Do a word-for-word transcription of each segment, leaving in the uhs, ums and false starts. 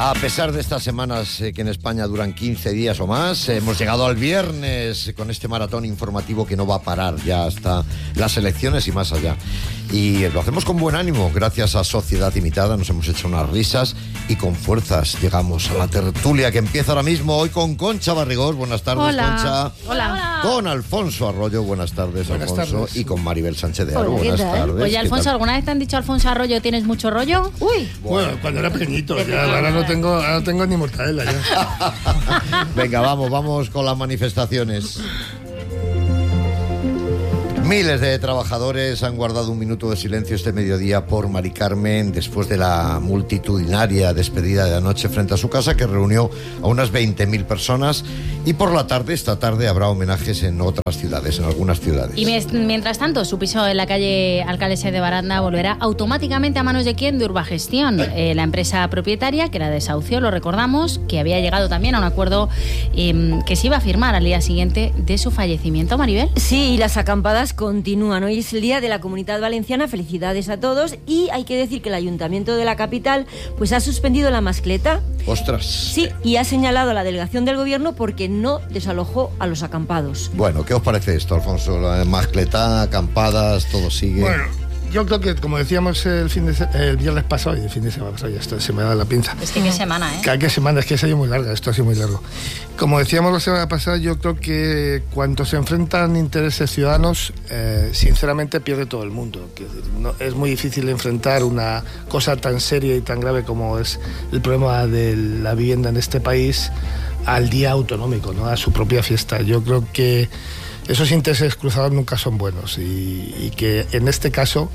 A pesar de estas semanas eh, que en España duran quince días o más, eh, hemos llegado al viernes con este maratón informativo que no va a parar ya hasta las elecciones y más allá. Y lo hacemos con buen ánimo, gracias a Sociedad Limitada, nos hemos hecho unas risas y con fuerzas llegamos a la tertulia que empieza ahora mismo, hoy con Concha Barrigós. Buenas tardes, Hola. Concha. Hola. Con Alfonso Arroyo, buenas tardes, Buenas Alfonso. tardes. Y con Maribel Sánchez de Aro, Hola, ¿qué buenas tal? tardes. Oye, Alfonso, ¿Qué tal? ¿alguna vez te han dicho Alfonso Arroyo tienes mucho rollo? Uy. Bueno, cuando era pequeñito, ya, ahora no tengo, ahora no tengo ni mortadela ya. Venga, vamos, vamos con las manifestaciones. Miles de trabajadores han guardado un minuto de silencio este mediodía por Mari Carmen después de la multitudinaria despedida de anoche frente a su casa, que reunió a unas veinte mil personas, y por la tarde, esta tarde, habrá homenajes en otras ciudades, en algunas ciudades. Y mientras tanto, su piso en la calle Alcalde de Baranda volverá automáticamente a manos de quién, de Urbagestión, eh, la empresa propietaria que la desahució, lo recordamos, que había llegado también a un acuerdo eh, que se iba a firmar al día siguiente de su fallecimiento. Maribel. Sí, y las acampadas continúan. Hoy es el Día de la Comunidad Valenciana. Felicidades a todos. Y hay que decir que el Ayuntamiento de la capital pues ha suspendido la mascleta. ¡Ostras! Sí, y ha señalado a la delegación del gobierno porque no desalojó a los acampados. Bueno, ¿qué os parece esto, Alfonso? La mascleta, acampadas, todo sigue. Bueno, yo creo que, como decíamos el fin de se- el viernes pasado, y el fin de semana pasado, ya está, se me da la pinza. Es que qué semana, ¿eh? Cada qué semana, es que ha sido muy larga, esto ha sido muy largo. Como decíamos la semana pasada, yo creo que cuando se enfrentan intereses ciudadanos, eh, sinceramente pierde todo el mundo. Que no, es muy difícil enfrentar una cosa tan seria y tan grave como es el problema de la vivienda en este país al día autonómico, ¿no? A su propia fiesta. Yo creo que esos intereses cruzados nunca son buenos y, y que en este caso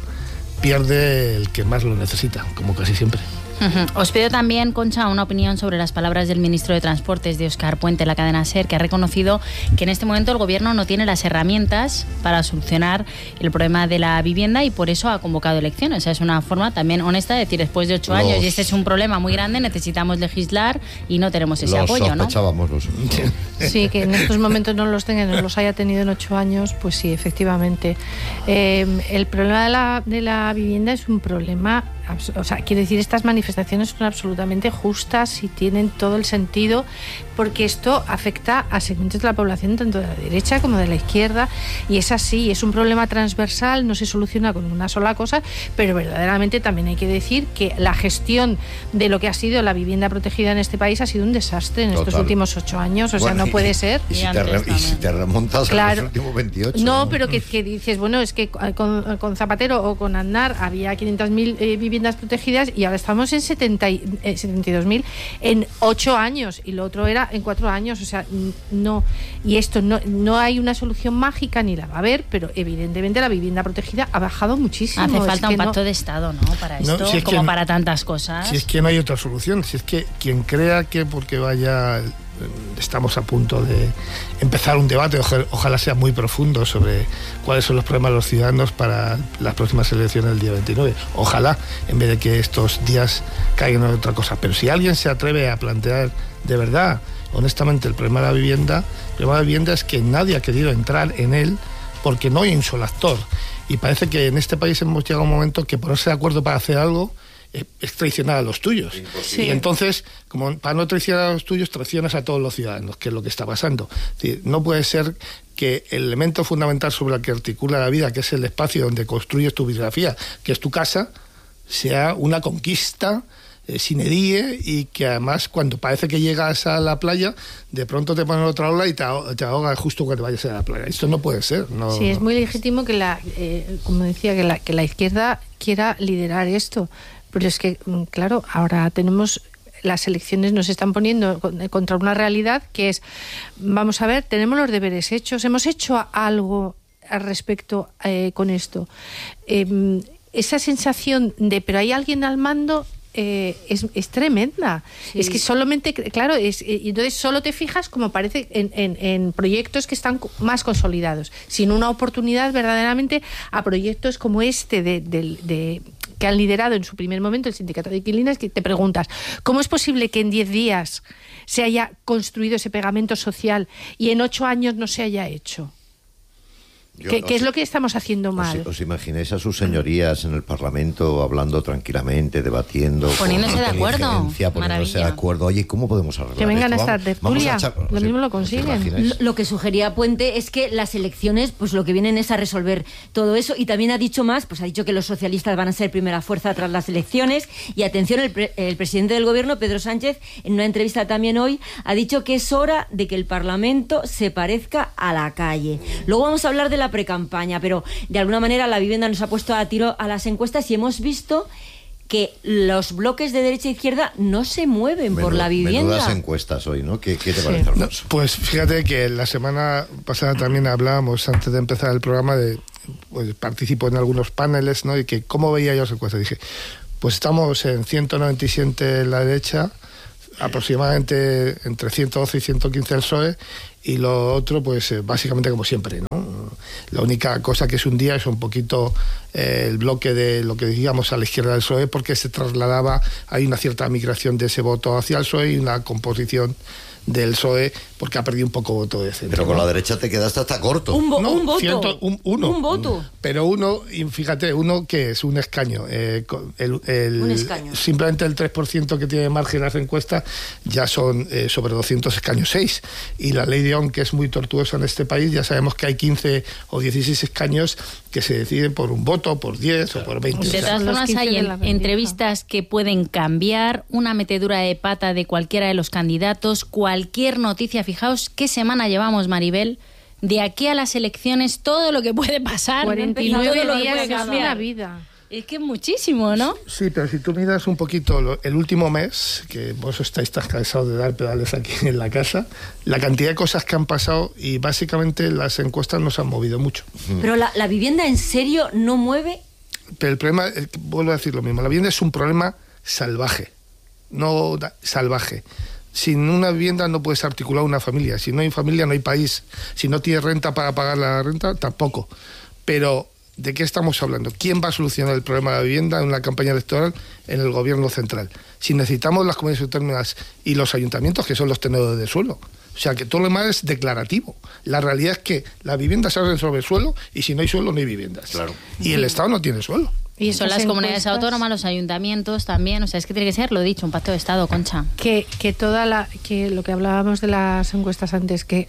pierde el que más lo necesita, como casi siempre. Ujú. Os pido también, Concha, una opinión sobre las palabras del ministro de Transportes, de Óscar Puente, la cadena SER, que ha reconocido que en este momento el gobierno no tiene las herramientas para solucionar el problema de la vivienda y por eso ha convocado elecciones. Es una forma también honesta de decir, después de ocho Los- años, y este es un problema muy grande, necesitamos legislar y no tenemos ese Los apoyo, ¿no? sospechábamos los... Sí, que en estos momentos no los tenga, no los haya tenido en ocho años, pues sí, efectivamente. Eh, el problema de la, de la vivienda es un problema, abs- o sea, quiero decir, estas manifestaciones son absolutamente justas y tienen todo el sentido, porque esto afecta a segmentos de la población, tanto de la derecha como de la izquierda, y es así, es un problema transversal, no se soluciona con una sola cosa, pero verdaderamente también hay que decir que la gestión de lo que ha sido la vivienda protegida en este país ha sido un desastre en estos Total. últimos ocho años, o sea, Bueno, no puede ser. Y si, Y te, re- antes y si también. te remontas a Claro. los últimos veintiocho. No, pero que, que dices, bueno, es que con, con Zapatero o con Aznar había quinientas mil eh, viviendas protegidas y ahora estamos en setenta y, eh, setenta y dos mil en ocho años y lo otro era en cuatro años, o sea, n- no. Y esto no, no hay una solución mágica ni la va a haber, pero evidentemente la vivienda protegida ha bajado muchísimo. Hace Es falta que un no- pacto de Estado, ¿no? Para No, esto, si es que como no- para tantas cosas. Si es que no hay otra solución, si es que quien crea que porque vaya, eh, estamos a punto de empezar un debate, oja- ojalá sea muy profundo, sobre cuáles son los problemas de los ciudadanos para las próximas elecciones del día veintinueve. Ojalá, en vez de que estos días caigan en otra cosa. Pero si alguien se atreve a plantear de verdad, honestamente, el problema de la vivienda, el problema de la vivienda es que nadie ha querido entrar en él porque no hay un solo actor. Y parece que en este país hemos llegado a un momento que ponerse de acuerdo para hacer algo eh, es traicionar a los tuyos. Sí. Y entonces, como para no traicionar a los tuyos, traicionas a todos los ciudadanos, que es lo que está pasando. Es decir, no puede ser que el elemento fundamental sobre el que articula la vida, que es el espacio donde construyes tu biografía, que es tu casa, sea una conquista eh, sine die, y que además cuando parece que llegas a la playa, de pronto te ponen otra ola y te, aho- te ahoga justo cuando vayas a la playa. Esto no puede ser. No, Sí, es no. muy legítimo que la, eh, como decía, que la, que la izquierda quiera liderar esto, pero es que, mm, claro, ahora tenemos, las elecciones nos están poniendo con- contra una realidad que es, vamos a ver, tenemos los deberes hechos, hemos hecho algo al respecto eh, con esto. Eh, esa sensación de, pero hay alguien al mando, eh, es, es tremenda. Sí. Es que solamente, claro, es, y entonces solo te fijas, como parece, en, en, en proyectos que están co- más consolidados, sin una oportunidad verdaderamente a proyectos como este de, de, de que han liderado en su primer momento el sindicato de inquilinas, que te preguntas, ¿cómo es posible que en diez días se haya construido ese pegamento social y en ocho años no se haya hecho? ¿Qué, ¿Qué es lo que estamos haciendo mal? ¿Os, os imagináis a sus señorías en el Parlamento hablando tranquilamente, debatiendo, poniéndose de acuerdo? Poniéndose Maravilla. de acuerdo. Oye, ¿cómo podemos arreglar Que vengan esto? a esta tertulia. Echar... Lo sí, mismo lo consiguen. Lo, lo que sugería Puente es que las elecciones, pues lo que vienen es a resolver todo eso. Y también ha dicho más, pues ha dicho que los socialistas van a ser primera fuerza tras las elecciones. Y atención, el, pre, el presidente del gobierno, Pedro Sánchez, en una entrevista también hoy, ha dicho que es hora de que el Parlamento se parezca a la calle. Luego vamos a hablar de la precampaña, pero de alguna manera la vivienda nos ha puesto a tiro a las encuestas y hemos visto que los bloques de derecha e izquierda no se mueven Menud, por la vivienda. Menudas encuestas hoy, ¿no? ¿Qué, qué te sí. parece, Alfonso? No, pues fíjate que la semana pasada también hablábamos, antes de empezar el programa, de pues, participo en algunos paneles, ¿no? Y que cómo veía yo las encuestas. Dije, pues estamos en ciento noventa y siete en la derecha, aproximadamente entre ciento doce y ciento quince el P S O E, y lo otro, pues eh, básicamente como siempre, ¿no? La única cosa que es un día es un poquito eh, el bloque de lo que decíamos a la izquierda del P S O E, porque se trasladaba, hay una cierta migración de ese voto hacia el P S O E y una composición del P S O E, porque ha perdido un poco voto de centro. Pero con la derecha te quedaste hasta corto. Un, vo no, un voto. Ciento, un, uno. Un voto. Pero uno, y fíjate, uno que es un escaño. Eh, el, el, un escaño. Simplemente el tres por ciento que tiene margen las encuestas ya son eh, sobre doscientos escaños, seis. Y la ley de Ohm, que es muy tortuosa en este país, ya sabemos que hay quince o dieciséis escaños que se deciden por un voto, por diez o por veinte. De todas formas, hay en, entrevistas que pueden cambiar, una metedura de pata de cualquiera de los candidatos, cualquier noticia. Fijaos qué semana llevamos, Maribel. De aquí a las elecciones, todo lo que puede pasar. cuarenta y nueve días es una vida. Es que es muchísimo, ¿no? Sí, pero si tú miras un poquito lo, el último mes, que vos estáis tan cansados de dar pedales aquí en la casa, la cantidad de cosas que han pasado y básicamente las encuestas nos han movido mucho. Pero la, la vivienda en serio no mueve. Pero el problema, el, vuelvo a decir lo mismo, la vivienda es un problema salvaje, no da, salvaje. Sin una vivienda no puedes articular una familia. Si no hay familia, no hay país. Si no tienes renta para pagar la renta, tampoco. Pero, ¿de qué estamos hablando? ¿Quién va a solucionar el problema de la vivienda en una campaña electoral en el gobierno central? Si necesitamos las comunidades autónomas y los ayuntamientos, que son los tenedores de suelo. O sea, que todo lo demás es declarativo. La realidad es que la vivienda se hace sobre el suelo y si no hay suelo, no hay viviendas. Claro. Y el Estado no tiene suelo. Y son las comunidades autónomas, los ayuntamientos también, o sea, es que tiene que ser, lo he dicho, un pacto de Estado, Concha. Que, que toda la, que lo que hablábamos de las encuestas antes, que,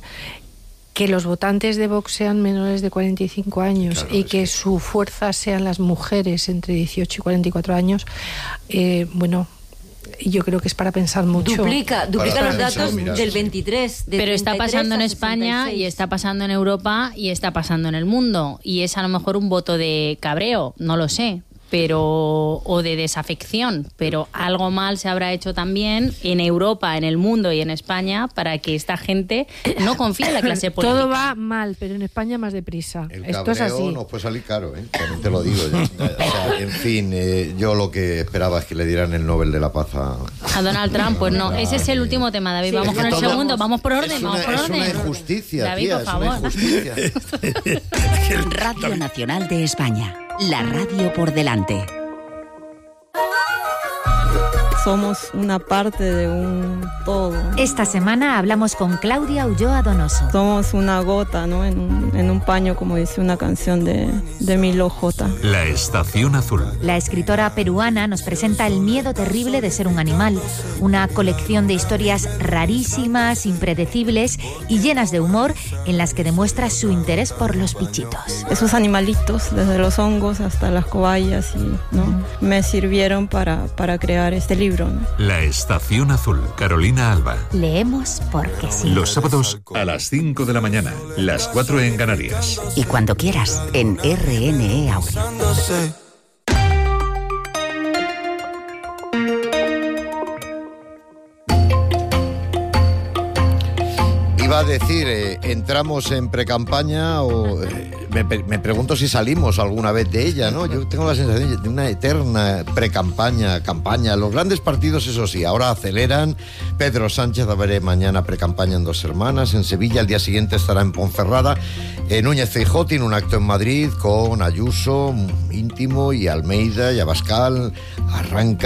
que los votantes de Vox sean menores de cuarenta y cinco años claro, y que sí. su fuerza sean las mujeres entre dieciocho y cuarenta y cuatro años, eh, bueno, yo creo que es para pensar mucho. Duplica, duplica para los pensar, datos mira, del sí. veintitrés. De Pero está pasando en España sesenta y seis. Y está pasando en Europa y está pasando en el mundo. Y es a lo mejor un voto de cabreo, no lo sé. Pero o de desafección, pero algo mal se habrá hecho también en Europa, en el mundo y en España para que esta gente no confíe en la clase política. Todo va mal, pero en España más deprisa. El Esto es así. nos puede salir caro, ¿eh? También te lo digo. O sea, en fin, eh, yo lo que esperaba es que le dieran el Nobel de la Paz a... A Donald Trump, pues no. Ese es el último tema, David. Sí, vamos con el todo, segundo, vamos por orden, una, vamos por es orden. Es una injusticia, David, tía, por favor. es una injusticia. Radio Nacional de España, la radio por delante. Somos una parte de un todo. Esta semana hablamos con Claudia Ulloa Donoso. Somos una gota, ¿no? En un, en un paño, como dice una canción de, de Milo J. La Estación Azul. La escritora peruana nos presenta El miedo terrible de ser un animal, una colección de historias rarísimas, impredecibles y llenas de humor en las que demuestra su interés por los bichitos. Esos animalitos, desde los hongos hasta las cobayas, y, ¿no? Mm. me sirvieron para, para crear este libro. La Estación Azul, Carolina Alba. Leemos porque sí. Los sábados a las cinco de la mañana, las cuatro en Canarias. Y cuando quieras, en R N E Audio. Iba a decir, eh, entramos en precampaña o eh, me, me pregunto si salimos alguna vez de ella, ¿no? Yo tengo la sensación de una eterna precampaña, campaña. Los grandes partidos, eso sí, ahora aceleran. Pedro Sánchez, a ver, mañana precampaña en Dos Hermanas, en Sevilla, el día siguiente estará en Ponferrada. Eh, Núñez Feijóo tiene un acto en Madrid con Ayuso, Íntimo y Almeida y Abascal. Arranca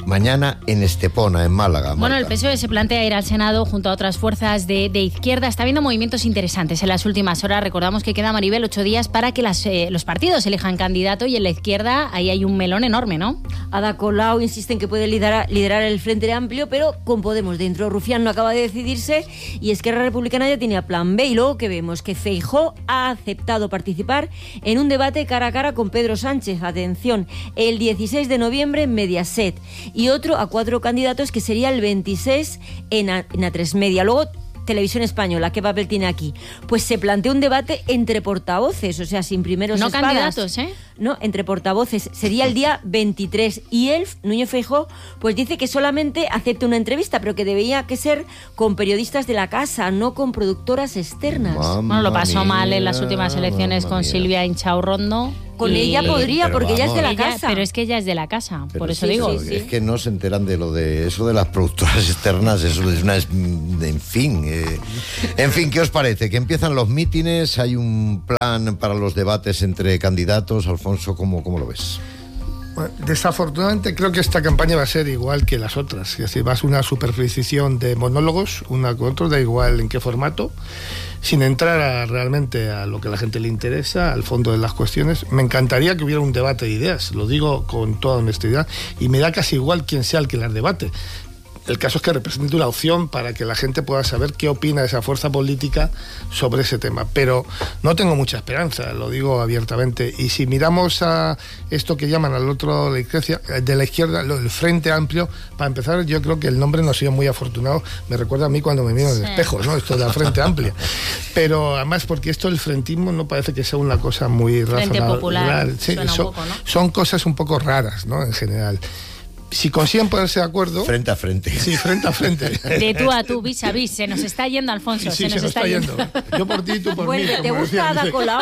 mañana en Estepona, en Málaga. Bueno, Marta. el P S O E se plantea ir al Senado junto a otras fuerzas de, de izquierda. Está habiendo movimientos interesantes en las últimas horas. Recordamos que queda, Maribel, ocho días para que las, eh, los partidos elijan candidato, y en la izquierda ahí hay un melón enorme, ¿no? Ada Colau insiste en que puede liderar, liderar el Frente Amplio, pero con Podemos dentro. Rufián no acaba de decidirse y Esquerra Republicana ya tenía plan B. Y luego que vemos que Feijóo ha aceptado participar en un debate cara a cara con Pedro Sánchez. Atención, el dieciséis de noviembre en Mediaset, y otro a cuatro candidatos que sería el veintiséis en A, en A tres Media. Luego Televisión Española, ¿qué papel tiene aquí? Pues se plantea un debate entre portavoces, o sea, sin primeros no espadas. candidatos, ¿eh? No, entre portavoces. Sería el día veintitrés. Y él, Núñez Feijóo, pues dice que solamente acepta una entrevista, pero que debería que ser con periodistas de la casa, no con productoras externas. Mamma Bueno, lo pasó mía, mal en las últimas elecciones mamma con mía. Silvia Inchaurrondo. Con y- ella podría, Pero porque ella es de la vamos. Ella- casa. pero es que ella es de la casa, Pero por eso sí, digo. sí, sí. Es que no se enteran de lo de eso de las productoras externas, eso es una... es- en fin, eh, en fin, ¿qué os parece? Que empiezan los mítines, hay un plan para los debates entre candidatos. Alfonso, ¿cómo, cómo lo ves? Bueno, desafortunadamente creo que esta campaña va a ser igual que las otras, es decir, va a ser una superposición de monólogos, una con otra, da igual en qué formato, sin entrar a, realmente a lo que a la gente le interesa, al fondo de las cuestiones. Me encantaría que hubiera un debate de ideas, lo digo con toda honestidad, y me da casi igual quién sea el que las debate. El caso es que represente una opción para que la gente pueda saber qué opina esa fuerza política sobre ese tema. Pero no tengo mucha esperanza, lo digo abiertamente. Y si miramos a esto que llaman al otro de la izquierda, de la izquierda, el Frente Amplio, para empezar, yo creo que el nombre no ha sido muy afortunado. Me recuerda a mí cuando me miro en el Sí. espejo, ¿no? Esto de la Frente Amplia. Pero además, porque esto del frentismo no parece que sea una cosa muy Frente razonable. Popular, Sí, suena un son, poco, ¿no? son cosas un poco raras, ¿no? En general. Si consiguen ponerse de acuerdo... Frente a frente. Sí, frente a frente. De tú a tú, vis a vis. Se nos está yendo, Alfonso. Sí, se nos está, yendo. Yo por ti, tú por Vuelve, mí. ¿te como gusta decía, Ada dice. Colau?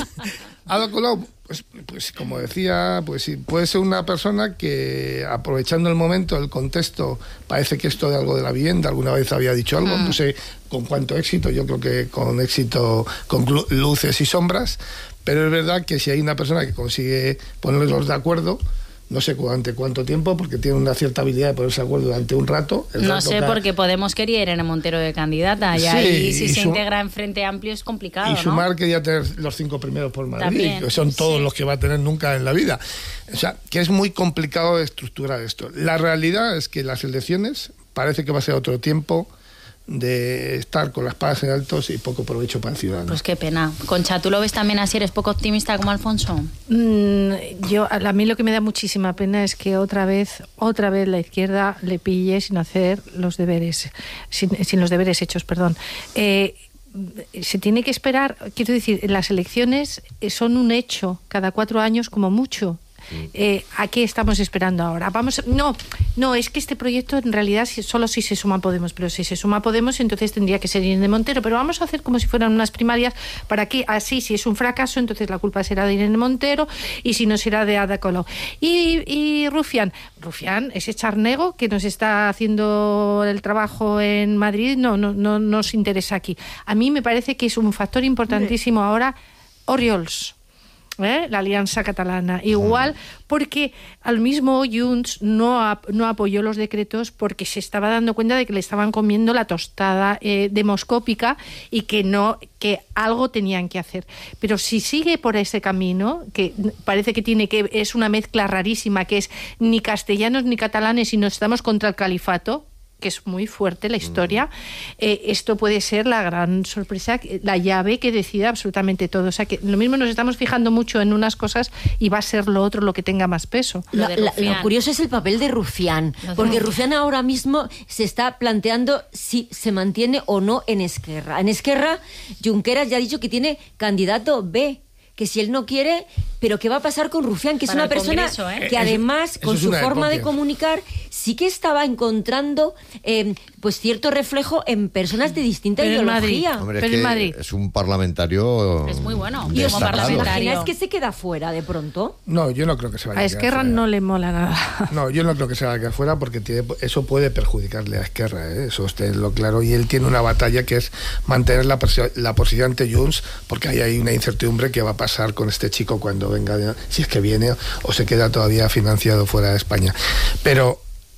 Ada Colau, pues, pues como decía, pues sí, puede ser una persona que aprovechando el momento, el contexto, parece que esto de algo de la vivienda, alguna vez había dicho algo, Mm. no sé con cuánto éxito, yo creo que con éxito, con glu- luces y sombras, pero es verdad que si hay una persona que consigue ponerlos de acuerdo, no sé durante cuánto tiempo, porque tiene una cierta habilidad de ponerse de acuerdo durante un rato. el No rato sé, ca- porque Podemos quería Irene Montero de candidata. Y Sí, ahí, si y se su- integra en Frente Amplio, es complicado, Y sumar ¿no? que ya tener los cinco primeros por Madrid, También, que son todos sí. los que va a tener nunca en la vida. O sea, que es muy complicado de estructurar esto. La realidad es que las elecciones parece que va a ser otro tiempo de estar con las palas en altos y poco provecho para el ciudadano. Pues qué pena. Concha, ¿tú lo ves también así? ¿Eres poco optimista como Alfonso? Mm, yo, a mí lo que me da muchísima pena es que otra vez, otra vez la izquierda le pille sin hacer los deberes, sin, sin los deberes hechos, perdón. Eh, se tiene que esperar, quiero decir, las elecciones son un hecho cada cuatro años como mucho. Eh, ¿A qué estamos esperando ahora? Vamos, no, no, es que este proyecto en realidad si- solo si se suma Podemos, pero si se suma Podemos entonces tendría que ser Irene Montero, pero vamos a hacer como si fueran unas primarias para que así si es un fracaso entonces la culpa será de Irene Montero y si no será de Ada Colau. Y, y Rufián, Rufián, ese charnego que nos está haciendo el trabajo en Madrid no, no, no nos interesa aquí. A mí me parece que es un factor importantísimo ahora Oriols. ¿Eh? La Alianza Catalana. Igual porque al mismo Junts no, ap- no apoyó los decretos porque se estaba dando cuenta de que le estaban comiendo la tostada eh, demoscópica y que no, que algo tenían que hacer. Pero si sigue por ese camino, que parece que tiene que, es una mezcla rarísima, que es ni castellanos ni catalanes, sino estamos contra el califato, que es muy fuerte la historia, eh, esto puede ser la gran sorpresa, la llave que decida absolutamente todo. O sea, que lo mismo nos estamos fijando mucho en unas cosas y va a ser lo otro lo que tenga más peso. Lo La- de la- Rufián. lo curioso es el papel de Rufián, Lo de porque Rufián. Rufián ahora mismo se está planteando si se mantiene o no en Esquerra. En Esquerra, Junqueras ya ha dicho que tiene candidato B, que si él no quiere, pero ¿qué va a pasar con Rufián? Que es Para una el persona Congreso, ¿eh? que Eso- además, eso con es su una forma de época. comunicar, sí que estaba encontrando eh, pues cierto reflejo en personas de distinta Pero en ideología. Madrid. Hombre, Pero es en que Madrid. es un parlamentario Es muy bueno. ¿Y os como destacado. parlamentario. imagináis que se queda fuera de pronto? No, yo no creo que se vaya A a quedar Esquerra fuera. no le mola nada. No, yo no creo que se vaya a quedar fuera porque tiene, eso puede perjudicarle a Esquerra, ¿eh? Eso usted lo claro. Y él tiene una batalla que es mantener la, persi- la posición ante Junts, porque ahí hay una incertidumbre que va a pasar con este chico cuando venga, de- si es que viene o se queda todavía financiado fuera de España. Pero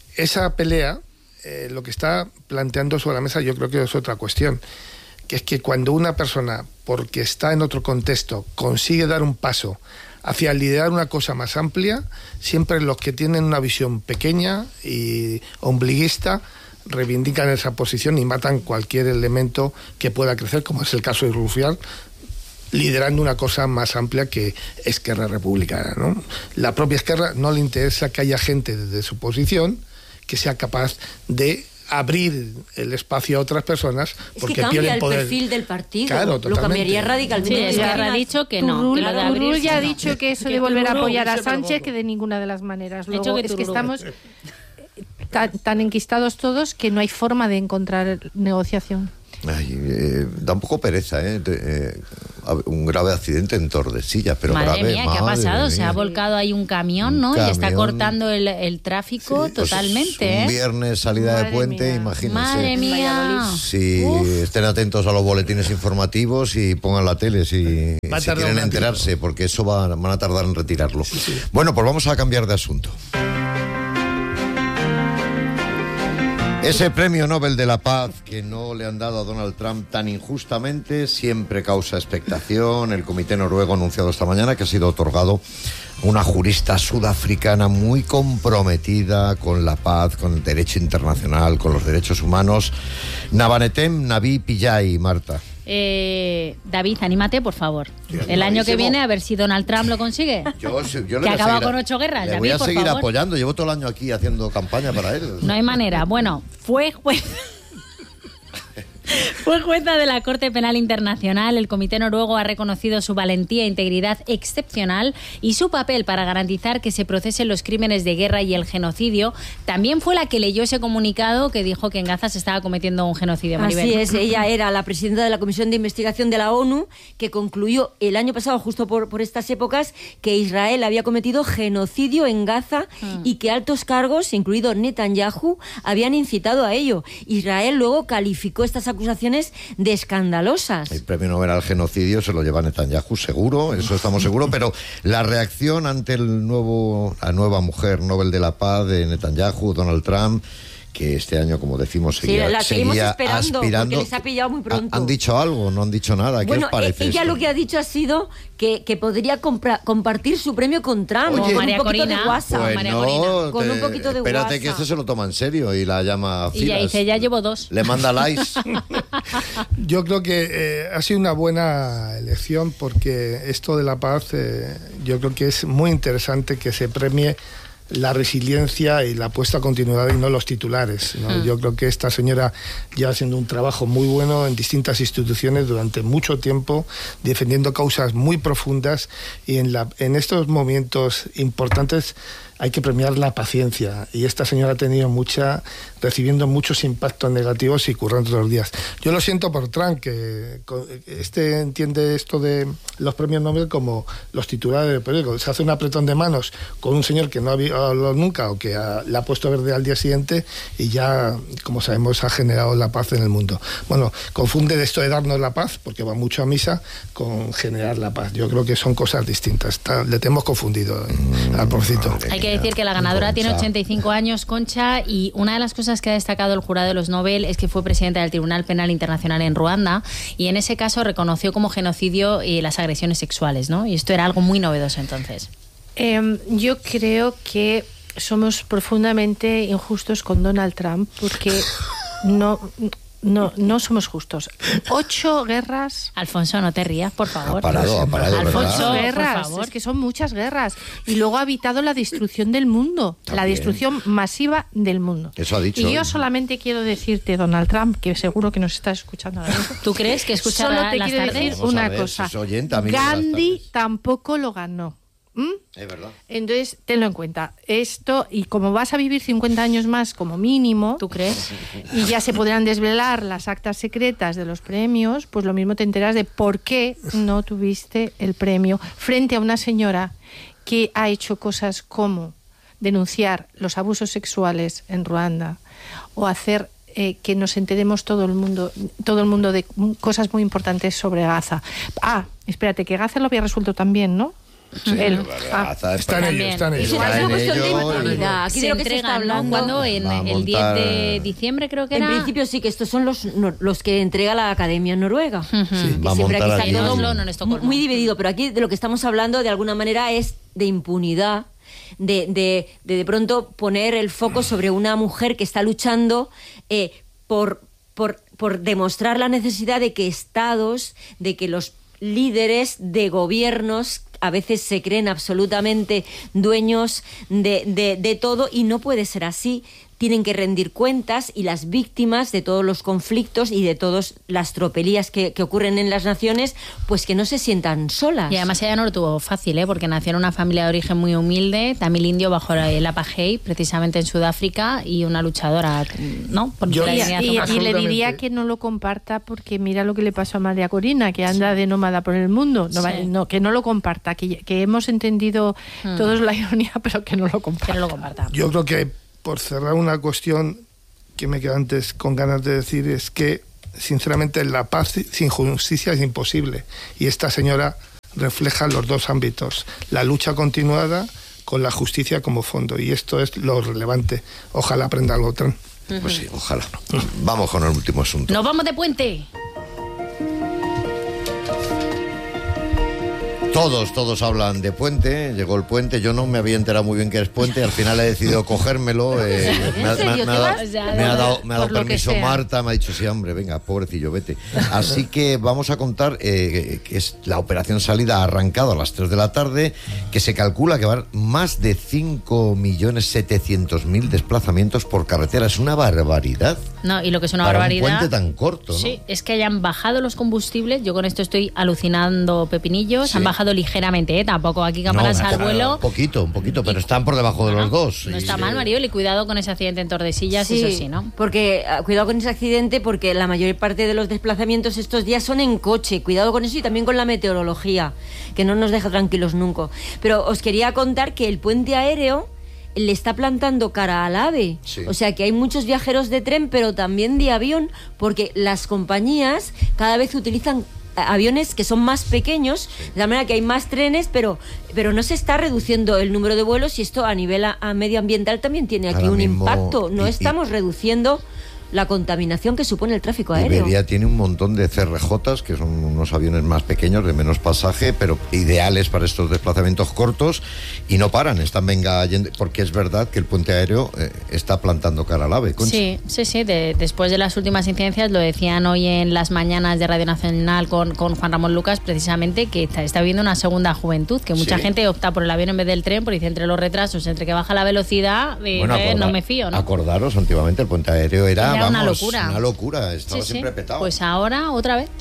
esa pelea eh, lo que está planteando sobre la mesa yo creo que es otra cuestión, que es que cuando una persona, porque está en otro contexto, consigue dar un paso hacia liderar una cosa más amplia, siempre los que tienen una visión pequeña y ombliguista reivindican esa posición y matan cualquier elemento que pueda crecer, como es el caso de Rufián, liderando una cosa más amplia que Esquerra Republicana, ¿no? La propia Esquerra no le interesa que haya gente desde su posición que sea capaz de abrir el espacio a otras personas porque es que pierden cambia poder. el perfil del partido. Claro, lo cambiaría radicalmente. Sí, Esquerra ha dicho que no. Turul, que lo de abrir, Turul ya ha no. dicho que eso Que de volver a Turul, apoyar a ese, pero Sánchez poco. que de ninguna de las maneras. Ha dicho Luego que es que Turul. estamos tan, tan enquistados todos que no hay forma de encontrar negociación. Ay, eh, da un poco pereza, ¿eh? De, eh, un grave accidente en Tordesillas, pero madre grave, mía, ¿qué ha madre pasado? mía. Se ha volcado ahí un camión, ¿no? Un Y está camión. cortando el, el tráfico Sí, pues totalmente, un ¿eh? viernes salida Madre de puente, mía. imagínense. Madre mía. Si Uf. estén atentos a los boletines informativos y pongan la tele si, Va a si tardar quieren un enterarse, porque eso va, van a tardar en retirarlo. Bueno, pues vamos a cambiar de asunto. Ese premio Nobel de la Paz que no le han dado a Donald Trump tan injustamente siempre causa expectación. El Comité Noruego ha anunciado esta mañana que ha sido otorgado a una jurista sudafricana muy comprometida con la paz, con el derecho internacional, con los derechos humanos. Nabanetem Navi Pillay, Marta. Eh, David, anímate, por favor. Yo, El año que buenísimo. viene, a ver si Donald Trump lo consigue. Yo, yo le Que voy a acaba seguir a- con ocho guerras, Le David, voy a por seguir favor. apoyando. Llevo todo el año aquí haciendo campaña para él. No hay manera. Bueno, fue juez... Fue jueza de la Corte Penal Internacional. El Comité Noruego ha reconocido su valentía e integridad excepcional y su papel para garantizar que se procesen los crímenes de guerra y el genocidio. También fue la que leyó ese comunicado que dijo que en Gaza se estaba cometiendo un genocidio. Maribel. Así es, ella era la presidenta de la Comisión de Investigación de la ONU que concluyó el año pasado, justo por, por estas épocas, que Israel había cometido genocidio en Gaza Mm. y que altos cargos, incluido Netanyahu, habían incitado a ello. Israel luego calificó estas acusaciones de escandalosas. El premio Nobel al genocidio se lo lleva Netanyahu, seguro, eso estamos seguros, pero la reacción ante el nuevo, la nueva mujer Nobel de la Paz de Netanyahu, Donald Trump, que este año, como decimos, Sí, seguía, la seguimos seguía esperando, aspirando. porque les ha pillado muy pronto. ¿Ha- ¿Han dicho algo? ¿No han dicho nada? ¿Qué Bueno, os parece e- ella esto? lo que ha dicho ha sido que, que podría compra- compartir su premio con Trump, Oye, con María un poquito Corina. de WhatsApp. Pues María no, Corina. Con te- un poquito de espérate WhatsApp. que este se lo toma en serio y la llama a Y ya filas. dice, ya llevo dos. Le manda likes. Yo creo que eh, ha sido una buena elección porque esto de la paz, eh, yo creo que es muy interesante que se premie la resiliencia y la apuesta a continuidad y no los titulares, ¿no? Mm. Yo creo que esta señora lleva haciendo un trabajo muy bueno en distintas instituciones durante mucho tiempo, defendiendo causas muy profundas y en, la, en estos momentos importantes hay que premiar la paciencia y esta señora ha tenido mucha, recibiendo muchos impactos negativos y currando todos los días. Yo lo siento por Trump, que co- este entiende esto de los premios Nobel como los titulares del periódico. Se hace un apretón de manos con un señor que no había hablado nunca o que ha, le ha puesto verde al día siguiente y ya, como sabemos, ha generado la paz en el mundo. Bueno, confunde esto de darnos la paz, porque va mucho a misa, con generar la paz. Yo creo que son cosas distintas. Está- le tenemos confundido eh, al pobrecito. Madre Hay que mía. decir que la ganadora Concha. tiene ochenta y cinco años, Concha, y una de las cosas que ha destacado el jurado de los Nobel es que fue presidenta del Tribunal Penal Internacional en Ruanda y en ese caso reconoció como genocidio eh, las agresiones sexuales, ¿no? Y esto era algo muy novedoso entonces. Eh, yo creo que somos profundamente injustos con Donald Trump porque no, no, no somos justos. Ocho guerras. Alfonso, no te rías, por favor. Ha parado, ha parado, Alfonso, ¿verdad? por guerras, favor. es que son muchas guerras. Y luego ha evitado la destrucción del mundo, la También. destrucción masiva del mundo. Eso ha dicho Y yo hoy. solamente quiero decirte, Donald Trump, que seguro que nos estás escuchando ahora mismo. ¿Tú crees que escuchar Solo te las quiero tardes? decir Vamos a una ver, cosa. si es oyente, amigo de las Gandhi tardes. tampoco lo ganó. ¿Mm? Es verdad. Entonces, tenlo en cuenta. Esto, y como vas a vivir cincuenta años más como mínimo, ¿Tú crees? y ya se podrán desvelar las actas secretas de los premios, pues lo mismo te enteras de por qué no tuviste el premio frente a una señora que ha hecho cosas como denunciar los abusos sexuales en Ruanda o hacer eh, que nos enteremos todo el mundo todo el mundo de cosas muy importantes sobre Gaza. Ah, espérate, que Gaza lo había resuelto también, ¿no? Sí, Él. ah, Están ellos, están ellos. Es una cuestión de ello, impunidad. Aquí se de lo que se está entregan, ¿no? hablando. Cuando en Va a el diez montar- de diciembre creo que En era. principio sí, que estos son los, no- los que entrega la Academia Noruega. Sí, Que va a siempre montar aquí aquí. está todo Oslo, no en Estocolmo. muy dividido, pero aquí de lo que estamos hablando de alguna manera es de impunidad, de de, de, de pronto poner el foco sobre una mujer que está luchando eh, por, por, por demostrar la necesidad de que estados, de que los líderes de gobiernos a veces se creen absolutamente dueños de, de, de todo, y no puede ser así. Tienen que rendir cuentas, y las víctimas de todos los conflictos y de todas las tropelías que, que ocurren en las naciones, pues que no se sientan solas. Y además ella no lo tuvo fácil, ¿eh? Porque nació en una familia de origen muy humilde, tamil indio bajo el apartheid, precisamente en Sudáfrica, y una luchadora, ¿no? Por Yo- la Y, dignidad y- humana. y le Absolutamente. diría que no lo comparta, porque mira lo que le pasó a María Corina, que anda de nómada por el mundo. No, va- Sí. no, que no lo comparta, que, que hemos entendido Hmm. todos la ironía, pero que no lo comparta. Que no lo comparta. Yo creo que, por cerrar una cuestión que me quedo antes con ganas de decir, es que, sinceramente, la paz sin justicia es imposible. Y esta señora refleja los dos ámbitos, la lucha continuada con la justicia como fondo. Y esto es lo relevante. Ojalá aprenda algo, Tran. Pues sí, ojalá. Vamos con el último asunto. ¡Nos vamos de puente! Todos, todos hablan de puente. Llegó el puente. Yo no me había enterado muy bien qué es puente. Al final he decidido cogérmelo. eh, me, ha- me ha- serio? me ha ¿Te dado- vas? me ha dado, me ha dado Por lo que permiso sea. Marta. Me ha dicho, sí, hombre, venga, pobrecillo, vete. Así que vamos a contar eh, que es la operación salida ha arrancado a las tres de la tarde, que se calcula que va a haber más de cinco millones setecientos mil desplazamientos por carretera. Es una barbaridad. No, y lo que es una Para barbaridad. un puente tan corto, ¿no? Sí, es que hayan bajado los combustibles. Yo con esto estoy alucinando pepinillos. Sí. Han bajado ligeramente, ¿eh? Tampoco aquí campanas No, al claro, vuelo. Un poquito, un poquito, pero están por debajo de Bueno, los dos. No Y, está eh, mal, Marioli. Cuidado con ese accidente en Tordesillas, Sí, eso sí, ¿no? porque ah, cuidado con ese accidente, porque la mayor parte de los desplazamientos estos días son en coche. Cuidado con eso, y también con la meteorología, que no nos deja tranquilos nunca. Pero os quería contar que el puente aéreo le está plantando cara al AVE. Sí. O sea que hay muchos viajeros de tren, pero también de avión, porque las compañías cada vez utilizan aviones que son más pequeños, de la manera que hay más trenes, pero pero no se está reduciendo el número de vuelos, y esto a nivel a, a medioambiental también tiene aquí Ahora un mismo, impacto. No y- y- estamos reduciendo la contaminación que supone el tráfico aéreo. Iberia tiene un montón de C R Js, que son unos aviones más pequeños, de menos pasaje, pero ideales para estos desplazamientos cortos, y no paran, están venga yendo, porque es verdad que el puente aéreo eh, está plantando cara al AVE. Concha. Sí, sí, sí. de- después de las últimas incidencias, lo decían hoy en las mañanas de Radio Nacional con, con Juan Ramón Lucas, precisamente, que está, está viendo una segunda juventud, que mucha Sí. gente opta por el avión en vez del tren, porque dice, entre los retrasos, entre que baja la velocidad, dice, Bueno, acorda- no me fío, ¿no? Acordaros, antiguamente el puente aéreo era, Era una vamos, locura. una locura, estaba Sí, sí. siempre petado. Pues ahora, otra vez.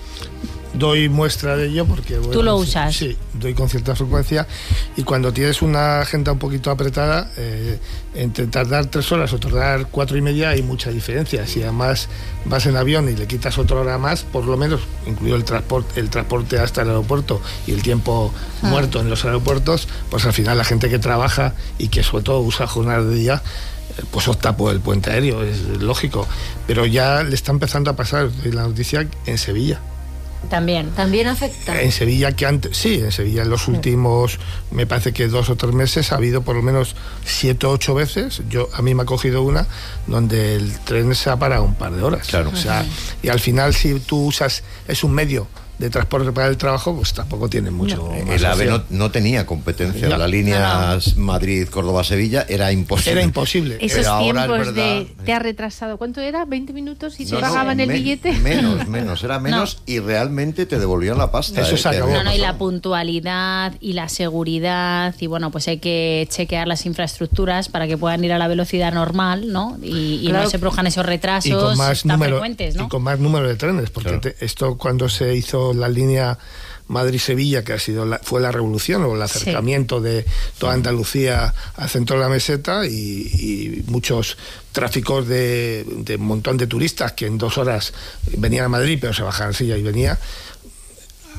Doy muestra de ello porque... bueno, Tú lo sí, usas. Sí, doy con cierta frecuencia, y cuando tienes una agenda un poquito apretada, eh, entre tardar tres horas o tardar cuatro y media hay mucha diferencia. Si además vas en avión y le quitas otra hora más, por lo menos, incluido el transporte, el transporte hasta el aeropuerto y el tiempo Ah. muerto en los aeropuertos, pues al final la gente que trabaja y que sobre todo usa jornadas de día, eh, pues opta por el puente aéreo, es lógico. Pero ya le está empezando a pasar, doy la noticia, en Sevilla. También. También afecta. En Sevilla, que antes, sí, en Sevilla en los últimos, me parece que dos o tres meses ha habido por lo menos siete o ocho veces. Yo, a mí me ha cogido una donde el tren se ha parado un par de horas. Claro. O sea, y al final, si tú usas, es un medio de transporte para el trabajo, pues tampoco tiene mucho más El AVE no, opción. no tenía competencia. No. La línea Madrid-Córdoba-Sevilla era imposible. Era imposible. Esos Pero ahora es tiempos verdad- de te ha retrasado, ¿cuánto era? ¿veinte minutos y No, te no, pagaban el me- billete? Menos, menos, era menos, y realmente te devolvían la pasta. Eso eh, se que acabó. había No, no, y la pasado. puntualidad y la seguridad, y bueno, pues hay que chequear las infraestructuras para que puedan ir a la velocidad normal, ¿no? Y, y Claro. no se produzcan esos Y retrasos con más tan número frecuentes, ¿no? y con más número de trenes, porque Claro. te- esto cuando se hizo la línea Madrid-Sevilla, que ha sido la, fue la revolución o el acercamiento de toda Andalucía al centro de la meseta, y, y muchos tráficos de, de un montón de turistas que en dos horas venían a Madrid pero se bajaban en Sevilla y venía.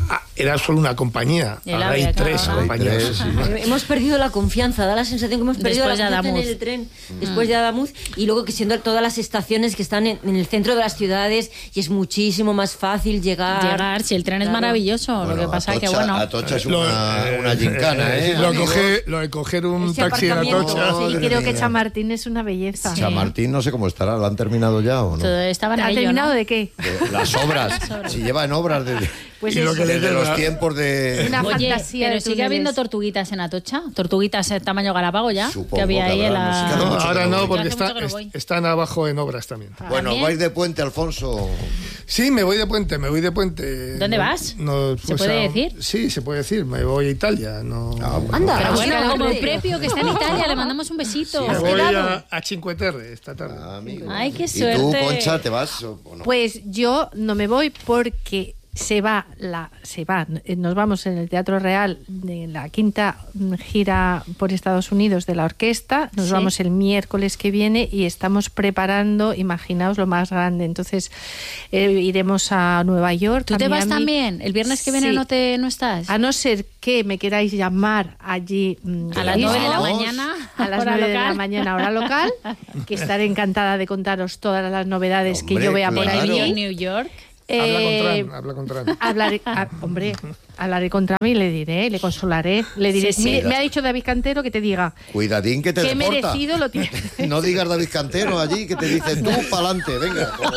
era solo una compañía, El ahora hay AVE, tres claro. compañías. Hay tres, sí. Hemos perdido la confianza, da la sensación que hemos perdido Después la de confianza en Adamuz. el tren, después de Adamuz, y luego que siendo todas las estaciones que están en, en el centro de las ciudades y es muchísimo más fácil llegar. Llegar, si el tren es Claro. maravilloso, Bueno, lo que pasa es que Atocha- bueno. Atocha es Lo- una, una gincana, ¿eh? Lo, amigos? coge, lo de coger un Ese taxi en aparcamiento, Atocha. sí, Y Madre creo que mía. Chamartín es una belleza. Chamartín no sé cómo estará, ¿lo han terminado ya o no? Todo estaba en ¿Ha ello, terminado ¿no? de qué? De las obras, si lleva en obras desde, Pues Y lo eso. que le desde queda- los tiempos de... Una Oye, fantasía pero de sigue túneles. habiendo tortuguitas en Atocha, tortuguitas de tamaño Galápago ya, Supongo que había que ahí en habrá, no sé, la... hace No, mucho que ahora no no, voy. porque Hace mucho está- que no es- voy. están abajo en obras también. Bueno, ¿También? vais de puente, Alfonso. Sí, me voy de puente, me voy de puente. ¿Dónde No- vas? no, ¿Se pues, puede a- decir? Sí, se puede decir, me voy a Italia. No, Ah, bueno. Anda, Pero Ah, bueno, sí, como hombre. Prepio, que está en Italia, le mandamos un besito. me ¿Has voy quedado? a, a Cinque Terre esta tarde. Ah, amigo. Ay, qué ¿Y tú, suerte. Concha, te vas o o no? Pues yo no me voy porque se va la se va nos vamos en el Teatro Real de la quinta gira por Estados Unidos de la orquesta, nos Sí. vamos el miércoles que viene y estamos preparando, imaginaos lo más grande, entonces eh, iremos a Nueva York. ¿Tú a te vas Miami. también? ¿El viernes que viene Sí. no te no estás? A no ser que me queráis llamar allí mm, A las mismo, nueve de la Vamos. mañana, a las hora nueve de la local. mañana hora local, que estaré encantada de contaros todas las novedades que Hombre, yo vea por claro. ahí. En New York. Habla con Eh, Tran, habla con Tran. Hablaré, ah, hombre, hablaré contra mí, le diré, le consolaré, le diré. Sí, sí. Mire, me ha dicho David Cantero que te diga Cuidadín que te que deporta. merecido lo tiene. No digas David Cantero allí, que te dicen tú pa'lante, venga. Como,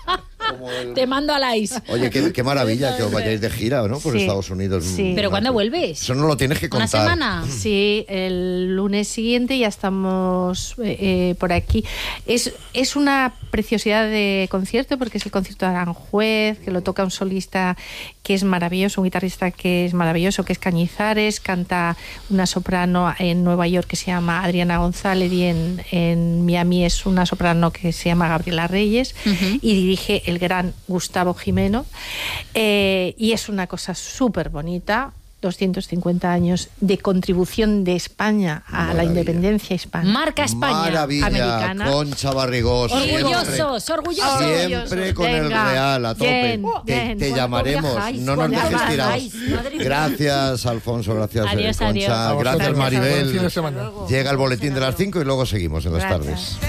como el- Te mando a Ice. Oye, qué, qué maravilla que os vayáis de gira, ¿no? Por Sí, Estados Unidos. sí. ¿Pero cuándo vuelves? Eso no lo tienes que ¿Una contar. semana? Sí, el lunes siguiente ya estamos eh, eh, por aquí. Es, es una preciosidad de concierto porque es el concierto de Aranjuez, que lo toca un solista que es maravilloso, un guitarrista que es maravilloso, que es Cañizares, canta una soprano en Nueva York que se llama Adriana González y en, en Miami es una soprano que se llama Gabriela Reyes Ujú. y dirige el gran Gustavo Jimeno. Eh, y es una cosa súper bonita. doscientos cincuenta años de contribución de España a Maravilla. la independencia hispana. Marca España. Maravilla, americana. Concha Barrigós. Orgullosos, orgullosos. Siempre con el Venga, Real a tope. bien, te, bien. te ¿Cuándo llamaremos. viajáis? No nos ¿Cuándo dejes viajáis? tirados. Madre mía. Gracias, Alfonso. Gracias, Adiós, Concha. adiós. A vosotros, Gracias, buen fin de Maribel. semana. Llega el boletín de las cinco y luego seguimos en las Gracias. tardes.